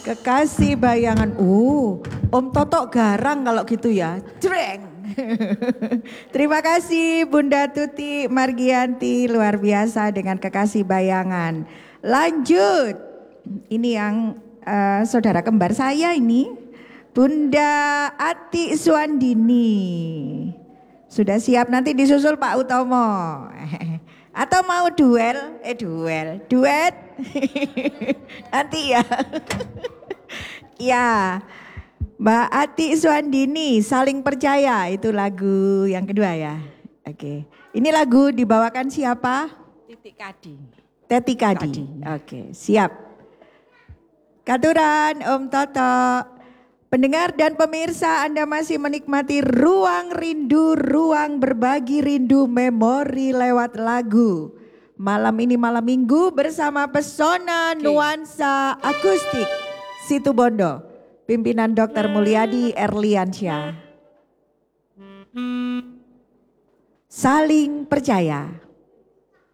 Kekasih bayangan. Om Toto garang kalau gitu ya. Jreng. Terima kasih Bunda Tuti Margianti, luar biasa dengan Kekasih Bayangan. Lanjut. Ini yang saudara kembar saya ini. Bunda Ati Suandini. Sudah siap, nanti disusul Pak Utomo. Atau mau duet? Nanti ya. Ya, Mbak Ati Suandini, Saling Percaya, itu lagu yang kedua ya. Oke, ini lagu dibawakan siapa? Titik Kadi. Teti Kadi. Oke, siap. Katuran Om Toto. Pendengar dan pemirsa, Anda masih menikmati Ruang Rindu, ruang berbagi rindu memori lewat lagu. Malam ini malam minggu bersama Pesona Nuansa Akustik Situbondo. Pimpinan Dr. Mulyadi Erliansyah. Saling Percaya.